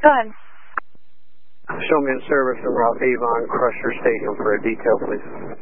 Go ahead. Show me in service of Ralph Avon Crusher Stadium for a detail, please.